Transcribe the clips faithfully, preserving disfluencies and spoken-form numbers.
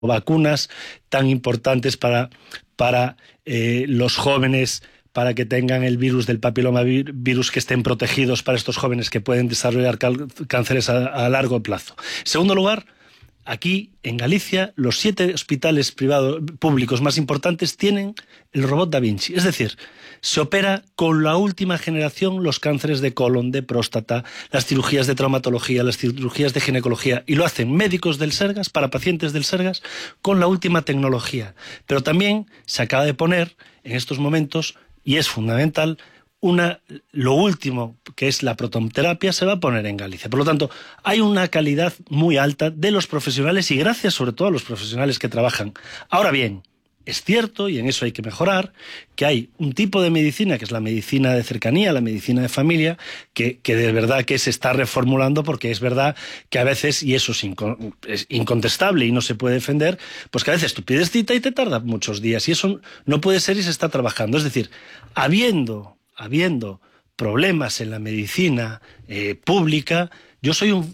vacunas tan importantes para, para eh, los jóvenes, para que tengan el virus del papiloma virus, que estén protegidos para estos jóvenes que pueden desarrollar cánceres a, a largo plazo. En segundo lugar, aquí en Galicia los siete hospitales privados públicos más importantes tienen el robot Da Vinci. Es decir, se opera con la última generación los cánceres de colon, de próstata, las cirugías de traumatología, las cirugías de ginecología, y lo hacen médicos del Sergas para pacientes del Sergas con la última tecnología. Pero también se acaba de poner en estos momentos, y es fundamental, una, lo último, que es la protonterapia, se va a poner en Galicia. Por lo tanto, hay una calidad muy alta de los profesionales, y gracias sobre todo a los profesionales que trabajan. Ahora bien, es cierto, y en eso hay que mejorar, que hay un tipo de medicina, que es la medicina de cercanía, la medicina de familia, que, que de verdad que se está reformulando, porque es verdad que a veces, y eso es, incon, es incontestable y no se puede defender, pues que a veces tú pides cita y te tarda muchos días, y eso no puede ser, y se está trabajando. Es decir, habiendo, habiendo problemas en la medicina eh, pública, yo soy un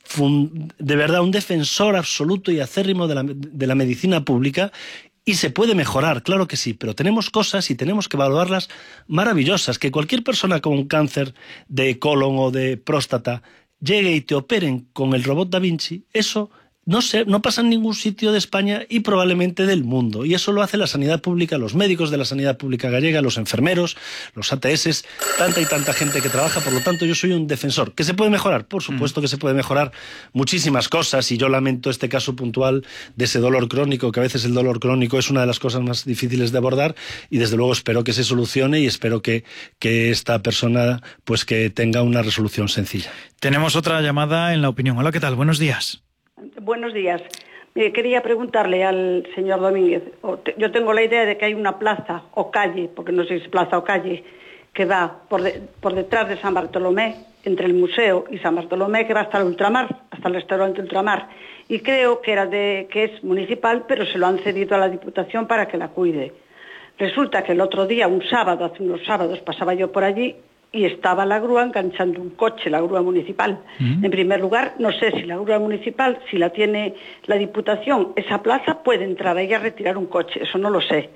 de verdad un defensor absoluto y acérrimo de la, de la medicina pública. Y se puede mejorar, claro que sí, pero tenemos cosas y tenemos que evaluarlas maravillosas. Que cualquier persona con un cáncer de colon o de próstata llegue y te operen con el robot Da Vinci, eso no sé, no pasa en ningún sitio de España y probablemente del mundo. Y eso lo hace la sanidad pública, los médicos de la sanidad pública gallega, los enfermeros, los A T S, tanta y tanta gente que trabaja. Por lo tanto, yo soy un defensor. ¿Que se puede mejorar? Por supuesto que se puede mejorar muchísimas cosas, y yo lamento este caso puntual de ese dolor crónico, que a veces el dolor crónico es una de las cosas más difíciles de abordar, y desde luego espero que se solucione, y espero que, que esta persona pues que tenga una resolución sencilla. Tenemos otra llamada en La Opinión. Hola, ¿qué tal? Buenos días. Buenos días. Eh, quería preguntarle al señor Domínguez. Yo tengo la idea de que hay una plaza o calle, porque no sé si es plaza o calle, que va por, de, por detrás de San Bartolomé, entre el museo y San Bartolomé, que va hasta el ultramar, hasta el restaurante Ultramar. Y creo que, era de, que es municipal, pero se lo han cedido a la Diputación para que la cuide. Resulta que el otro día, un sábado, hace unos sábados, pasaba yo por allí y estaba la grúa enganchando un coche, la grúa municipal. Uh-huh. En primer lugar, no sé si la grúa municipal, si la tiene la Diputación, esa plaza puede entrar ahí a retirar un coche, eso no lo sé.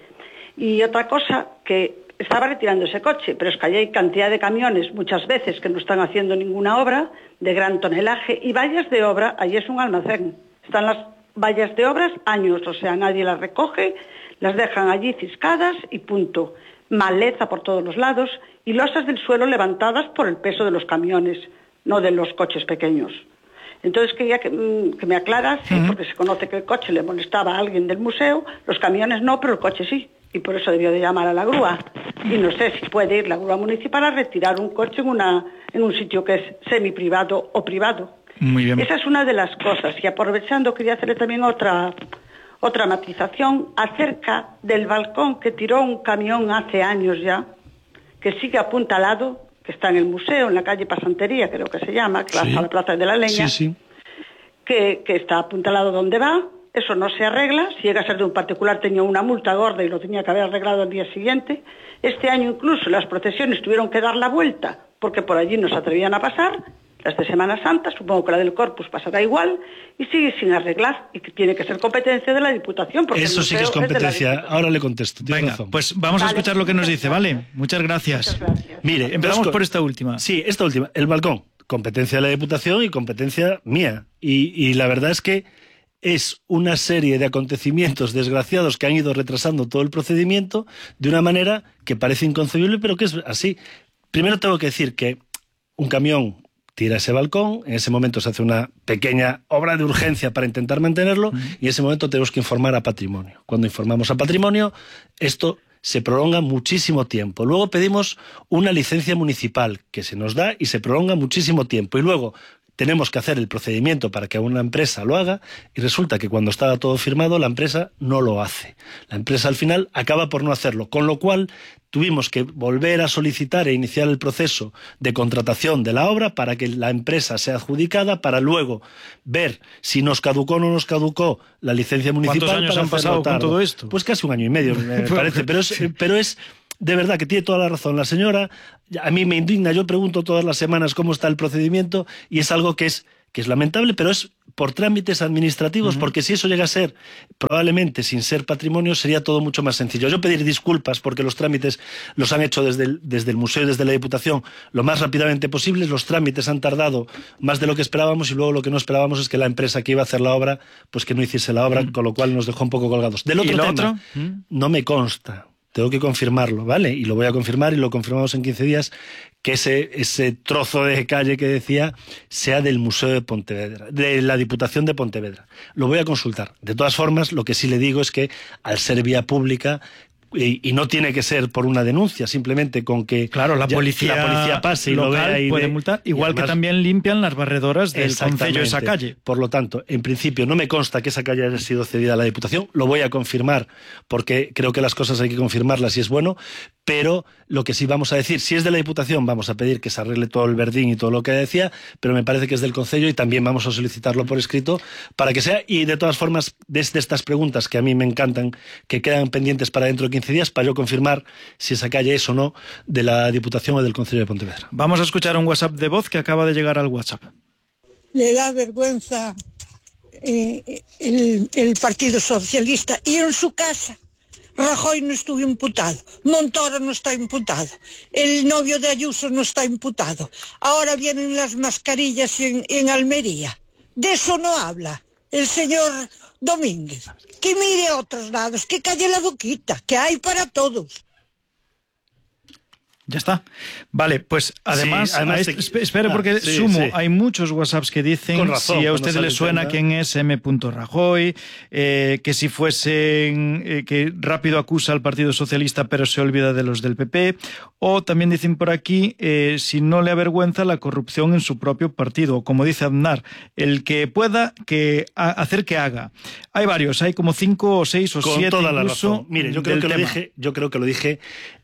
Y otra cosa, que estaba retirando ese coche, pero es que allí hay cantidad de camiones, muchas veces, que no están haciendo ninguna obra, de gran tonelaje, y vallas de obra, allí es un almacén. Están las vallas de obras años, o sea, nadie las recoge, las dejan allí ciscadas y punto. Maleza por todos los lados y losas del suelo levantadas por el peso de los camiones, no de los coches pequeños. Entonces quería que, que me aclarase, uh-huh. porque se conoce que el coche le molestaba a alguien del museo, los camiones no, pero el coche sí, y por eso debió de llamar a la grúa. Y no sé si puede ir la grúa municipal a retirar un coche en, una, en un sitio que es semiprivado o privado. Muy bien. Esa es una de las cosas. Y aprovechando, quería hacerle también otra... Otra matización acerca del balcón que tiró un camión hace años ya, que sigue apuntalado, que está en el museo, en la calle Pasantería, creo que se llama, que sí. va a la Plaza de la Leña, sí, sí. Que, que está apuntalado donde va, eso no se arregla, si llega a ser de un particular tenía una multa gorda y lo tenía que haber arreglado al día siguiente. Este año incluso las procesiones tuvieron que dar la vuelta, porque por allí no se atrevían a pasar. Las de Semana Santa, supongo que la del Corpus pasará igual, y sigue sin arreglar, y que tiene que ser competencia de la Diputación. Porque eso sí que es competencia. Es ahora le contesto. Venga, razón. Pues vamos vale, a escuchar lo que nos dice, ¿vale? Muchas gracias. Muchas gracias. Mire, empezamos por esta última. Sí, esta última. El balcón, competencia de la Diputación y competencia mía. Y, y la verdad es que es una serie de acontecimientos desgraciados que han ido retrasando todo el procedimiento de una manera que parece inconcebible, pero que es así. Primero tengo que decir que un camión tira ese balcón, en ese momento se hace una pequeña obra de urgencia para intentar mantenerlo, uh-huh. y en ese momento tenemos que informar a Patrimonio. Cuando informamos a Patrimonio, esto se prolonga muchísimo tiempo. Luego pedimos una licencia municipal, que se nos da y se prolonga muchísimo tiempo. Y luego tenemos que hacer el procedimiento para que una empresa lo haga, y resulta que cuando estaba todo firmado, la empresa no lo hace. La empresa al final acaba por no hacerlo, con lo cual tuvimos que volver a solicitar e iniciar el proceso de contratación de la obra para que la empresa sea adjudicada, para luego ver si nos caducó o no nos caducó la licencia municipal. ¿Cuántos años para han pasado con todo esto? Pues casi un año y medio, me parece, pero es... Pero es de verdad que tiene toda la razón la señora. A mí me indigna, yo pregunto todas las semanas cómo está el procedimiento, y es algo que es, que es lamentable, pero es por trámites administrativos, uh-huh. porque si eso llega a ser, probablemente sin ser patrimonio, sería todo mucho más sencillo. Yo pedir disculpas porque los trámites los han hecho desde el, desde el Museo y desde la Diputación lo más rápidamente posible. Los trámites han tardado más de lo que esperábamos y luego lo que no esperábamos es que la empresa que iba a hacer la obra, pues que no hiciese la obra, uh-huh. con lo cual nos dejó un poco colgados. Del otro tema, otro? Uh-huh. no me consta. Tengo que confirmarlo, ¿vale? Y lo voy a confirmar y lo confirmamos en quince días, que ese, ese trozo de calle que decía sea del Museo de Pontevedra, de la Diputación de Pontevedra. Lo voy a consultar. De todas formas, lo que sí le digo es que al ser vía pública, y, y no tiene que ser por una denuncia, simplemente con que claro, la policía, la policía pase y local lo vea y puede de, multar, igual además, que también limpian las barredoras del concello esa calle. Por lo tanto, en principio no me consta que esa calle haya sido cedida a la Diputación, lo voy a confirmar porque creo que las cosas hay que confirmarlas y es bueno, pero lo que sí vamos a decir, si es de la Diputación vamos a pedir que se arregle todo el verdín y todo lo que decía, pero me parece que es del concello y también vamos a solicitarlo por escrito para que sea, y de todas formas, desde estas preguntas que a mí me encantan, que quedan pendientes para dentro de quince días, para yo confirmar si esa calle es o no de la Diputación o del concello de Pontevedra. Vamos a escuchar un WhatsApp de voz que acaba de llegar al WhatsApp. Le da vergüenza eh, el, el Partido Socialista y en su casa Rajoy no estuvo imputado, Montoro no está imputado, el novio de Ayuso no está imputado, ahora vienen las mascarillas en, en Almería. De eso no habla el señor Domínguez. Que mire a otros lados, que calle la boquita, que hay para todos. Ya está. Vale, pues además, sí, además te... este, espere porque ah, sí, sumo, sí. hay muchos WhatsApps que dicen razón, si a usted le suena entenda. quién es M. Rajoy, eh, que si fuesen, eh, que rápido acusa al Partido Socialista pero se olvida de los del P P, o también dicen por aquí eh, si no le avergüenza la corrupción en su propio partido, o como dice Aznar, el que pueda que a, hacer que haga. Hay varios, hay como cinco o seis o Con siete toda incluso. La razón. Mire, yo creo que lo dije, yo creo que lo dije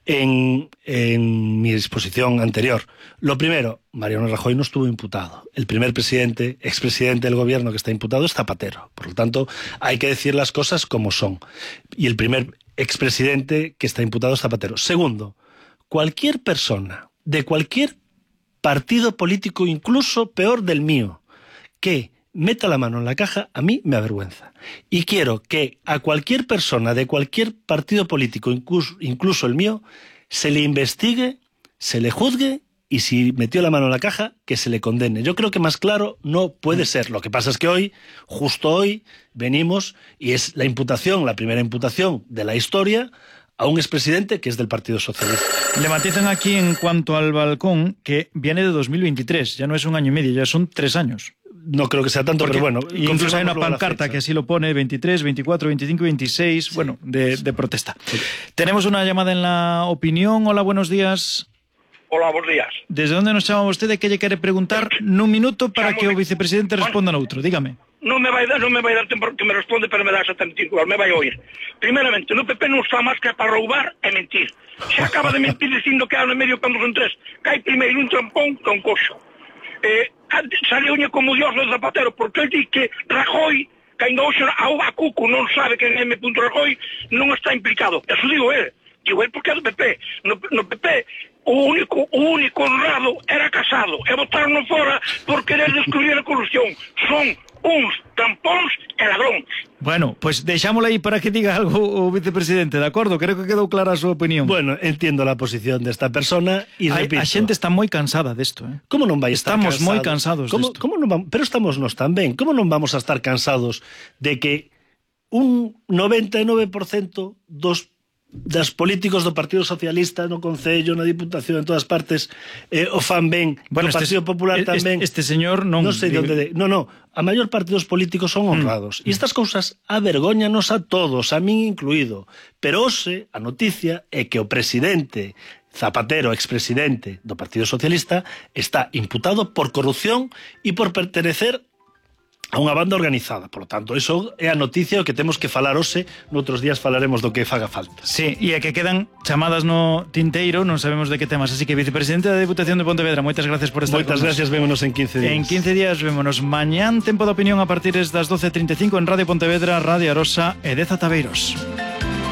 En, en mi exposición anterior. Lo primero, Mariano Rajoy no estuvo imputado. El primer presidente, expresidente del gobierno que está imputado es Zapatero. Por lo tanto, hay que decir las cosas como son. Y el primer expresidente que está imputado es Zapatero. Segundo, cualquier persona de cualquier partido político, incluso peor del mío, que meta la mano en la caja, a mí me avergüenza. Y quiero que a cualquier persona de cualquier partido político, incluso, incluso el mío, se le investigue, se le juzgue y si metió la mano en la caja, que se le condene. Yo creo que más claro no puede ser. Lo que pasa es que hoy, justo hoy, venimos y es la imputación, la primera imputación de la historia a un expresidente que es del Partido Socialista. Le matizan aquí en cuanto al balcón que viene de dos mil veintitrés, ya no es un año y medio, ya son tres años. No creo que sea tanto, porque, pero bueno. Incluso hay una pancarta que así lo pone, veintitrés, veinticuatro, veinticinco y veintiséis, sí. bueno, de, de protesta. Sí. Tenemos una llamada en la opinión. Hola, buenos días. Hola, buenos días. ¿Desde dónde nos chama vostede? Que lle quere preguntar nun minuto para que o vicepresidente responda noutro. Dígame. Non me vai dar, non me vai dar tempo que me responde, pero me dá exactamente igual, me vai oír. Primeramente, no P P non está máis que para roubar e mentir. Xa acaba de mentir dicindo que ano e medio cando son tres. Cai primeiro un trampón que un coxo. Eh, saleuña como Dios do Zapatero, porque ele di que Rajoy, que ainda hoxe a Cuco non sabe que en M. Rajoy non está implicado. Eso digo ele. Digo ele porque é do P P. No, no P P o único, o único honrado era Casado e botaron fora por querer descubrir a corrupción. Son uns tampóns e ladróns. Bueno, pues deixámosla aí para que diga algo o vicepresidente, de acordo? Creo que quedou clara a súa opinión. Bueno, entiendo la posición desta persona e repito. A xente está moi cansada desto, eh? Como non vai estar Estamos cansado? moi cansados como, desto. Como non vamos, pero estamos nos tamén. Como non vamos a estar cansados de que un noventa e nove por cento dos das políticos do Partido Socialista no Concello, na Diputación, en todas partes, eh, o fan ben, bueno, do Partido este, Popular este, tamén. Este señor non... Non sei de onde... De, no, no, a maior parte dos políticos son honrados. Mm. E estas cousas avergoñanos a todos, a min incluído. Pero hoxe, a noticia é que o presidente Zapatero, expresidente do Partido Socialista, está imputado por corrupción e por pertenecer a unha banda organizada. Por lo tanto, eso é a noticia que temos que falar hoxe. Noutros días falaremos do que faga falta. Sí, e é que quedan chamadas no tinteiro, non sabemos de que temas. Así que, vicepresidente da Diputación de Pontevedra, moitas gracias por estar Moitas gracias, vémonos en quince días. En quince días vémonos. Mañán, tempo de opinión a partir das doce e trinta e cinco en Radio Pontevedra, Radio Arosa e Deza Tabeiros.